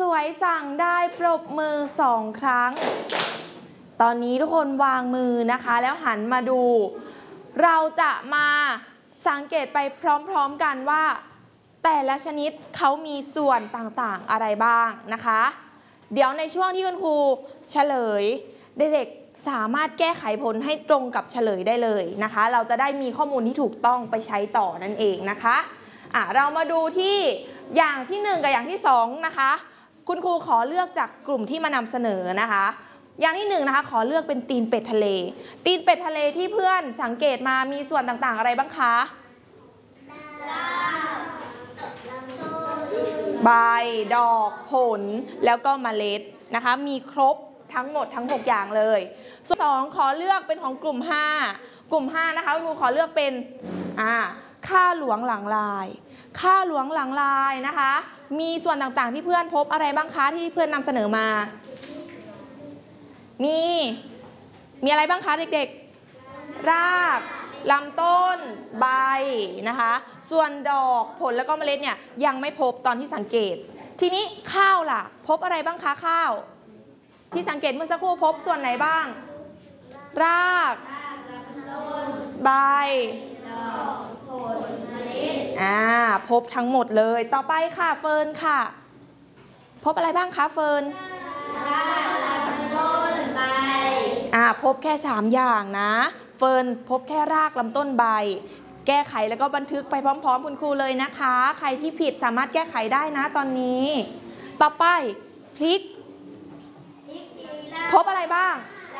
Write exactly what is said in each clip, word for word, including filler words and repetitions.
วยสั่งได้ปรบมือสองครั้งตอนนี้ทุกคนวางมือนะคะแล้วหันมาดูเราจะมาสังเกตไปพร้อมๆกันว่าแต่ละชนิดเขามีส่วนต่างๆอะไรบ้างนะคะเดี๋ยวในช่วงที่คุณครูเฉลยเด็กๆสามารถแก้ไขผลให้ตรงกับเฉลยได้เลยนะคะเราจะได้มีข้อมูลที่ถูกต้องไปใช้ต่อนั่นเองนะคะอ่ะเรามาดูที่อย่างที่หนึ่งกับอย่างที่สองนะคะคุณครูขอเลือกจากกลุ่มที่มานำเสนอนะคะอย่างที่หนึ่งนะคะขอเลือกเป็นตีนเป็ดทะเลตีนเป็ดทะเลที่เพื่อนสังเกตมามีส่วนต่างๆอะไรบ้างคะใบดอกผลแล้วก็เมล็ดนะคะมีครบทั้งหมดทั้งหกอย่างเลยส่วนสองขอเลือกเป็นของกลุ่มห้ากลุ่มห้านะคะคุณครูขอเลือกเป็นอ่าข้าหลวงหลังลายข้าหลวงหลังลายนะคะมีส่วนต่างๆที่เพื่อนพบอะไรบ้างคะที่เพื่อนนำเสนอมามีมีอะไรบ้างคะเด็กๆรากลำต้นใบนะคะส่วนดอกผลแล้วก็เมล็ดเนี่ยยังไม่พบตอนที่สังเกตทีนี้ข้าวล่ะพบอะไรบ้างคะข้าวที่สังเกตเมื่อสักครู่พบส่วนไหนบ้างรากใบอ่าพบทั้งหมดเลยต่อไปค่ะเฟิร์นค่ะพบอะไรบ้างคะเฟิร์นอ่าพบแค่สามอย่างนะเฟิร์นพบแค่รากลำต้นใบแก้ไขแล้วก็บันทึกไปพร้อมๆคุณครูเลยนะคะใครที่ผิดสามารถแก้ไขได้นะตอนนี้ต่อไปพริกพบอะไรบ้าง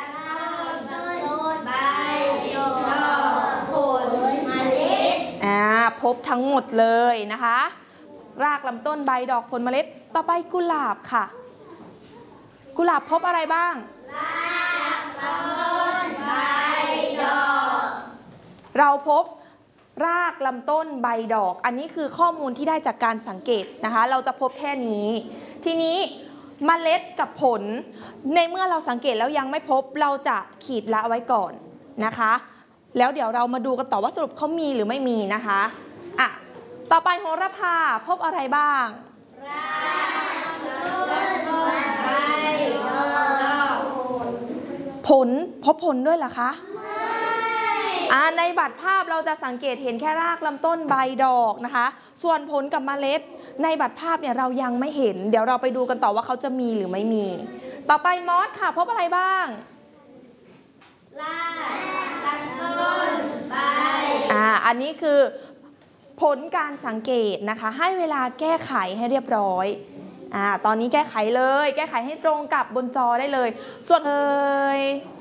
ใบดอกผลเมล็ดอ่าพบทั้งหมดเลยนะคะรากลำต้นใบดอกผลเมล็ดต่อไปกุหลาบค่ะกุหลาบพบอะไรบ้างรากลำต้นใบดอกเราพบรากลำต้นใบดอกอันนี้คือข้อมูลที่ได้จากการสังเกตนะคะเราจะพบแค่นี้ทีนี้เมล็ดกับผลในเมื่อเราสังเกตแล้วยังไม่พบเราจะขีดละไว้ก่อนนะคะแล้วเดี๋ยวเรามาดูกันต่อว่าสรุปเขามีหรือไม่มีนะคะอ่ะต่อไปโหระพาพบอะไรบ้างรากต้นใบดอกผลพบผลด้วยเหรอคะอ่าในบัตรภาพเราจะสังเกตเห็นแค่รากลำต้นใบดอกนะคะส่วนผลกับเมล็ดในบัตรภาพเนี่ยเรายังไม่เห็นเดี๋ยวเราไปดูกันต่อว่าเขาจะมีหรือไม่มีต่อไปมอสค่ะพบอะไรบ้างรากลำต้นใบอ่าอันนี้คือผลการสังเกตนะคะให้เวลาแก้ไขให้เรียบร้อยอ่าตอนนี้แก้ไขเลยแก้ไขให้ตรงกับบนจอได้เลยส่วนเอย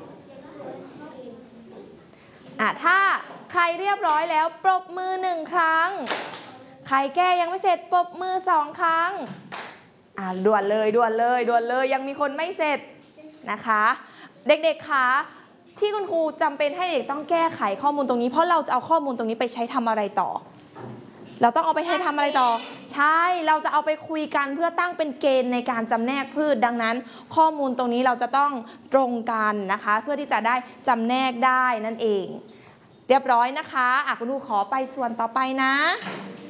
อ่าถ้าใครเรียบร้อยแล้วปรบมือหนึ่งครั้งใครแก้ยังไม่เสร็จปรบมือสองครั้งอ่าด่วนเลยด่วนเลยด่วนเลยยังมีคนไม่เสร็จนะคะเด็กๆคะที่คุณครูจำเป็นให้เด็กต้องแก้ไขข้อมูลตรงนี้เพราะเราจะเอาข้อมูลตรงนี้ไปใช้ทำอะไรต่อเราต้องเอาไปใช้ทำอะไรต่อใช่เราจะเอาไปคุยกันเพื่อตั้งเป็นเกณฑ์ในการจำแนกพืชดังนั้นข้อมูลตรงนี้เราจะต้องตรงกันนะคะเพื่อที่จะได้จำแนกได้นั่นเองเรียบร้อยนะคะอ่ะคุณครูขอไปส่วนต่อไปนะ